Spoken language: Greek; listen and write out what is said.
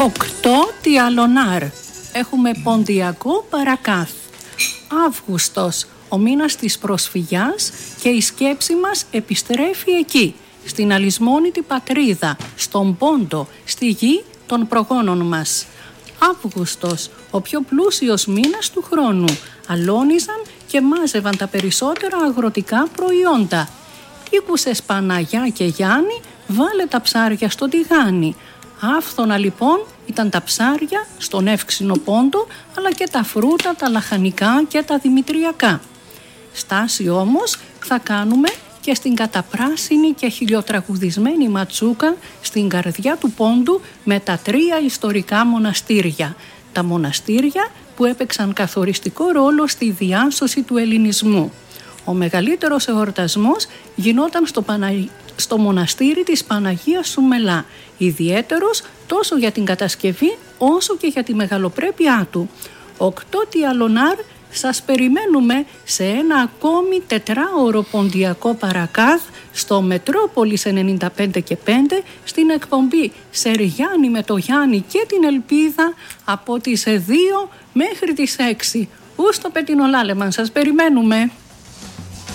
8 Τιαλονάρ. Έχουμε ποντιακό Παρακάθ. Αύγουστος, ο μήνας της προσφυγιάς, και η σκέψη μας επιστρέφει εκεί, στην αλυσμόνητη πατρίδα, στον Πόντο, στη γη των προγόνων μας. Αύγουστος, ο πιο πλούσιος μήνας του χρόνου. Αλώνιζαν και μάζευαν τα περισσότερα αγροτικά προϊόντα. Ήκουσες Παναγιά και Γιάννη, βάλε τα ψάρια στο τηγάνι. Άφθονα λοιπόν ήταν τα ψάρια στον εύξηνο Πόντο, αλλά και τα φρούτα, τα λαχανικά και τα δημητριακά. Στάση όμως θα κάνουμε και στην καταπράσινη και χιλιοτραγουδισμένη Ματσούκα, στην καρδιά του Πόντου, με τα 3 ιστορικά μοναστήρια. Τα μοναστήρια που έπαιξαν καθοριστικό ρόλο στη διάσωση του ελληνισμού. Ο μεγαλύτερος εορτασμός γινόταν στο μοναστήρι της Παναγίας Σουμελά, ιδιαίτερος τόσο για την κατασκευή όσο και για τη μεγαλοπρέπειά του. 8 Τιαλονάρ, σας περιμένουμε σε ένα ακόμη 4ωρο ποντιακό Παρακάθ στο Μετρόπολης 95 και 5, στην εκπομπή Σεριάννη με το Γιάννη και την Ελπίδα, από τις 2 μέχρι τις 6. Ούστο Πετινολάλεμαν, σας περιμένουμε.